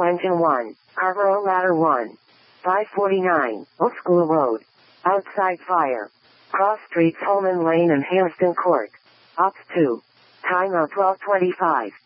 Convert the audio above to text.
Diesel Engine 1, Carburetor Ladder 1. 549, Old School Road. Outside fire. Cross Streets Holman Lane and Hampton Court. Ops 2. Time of 12:25.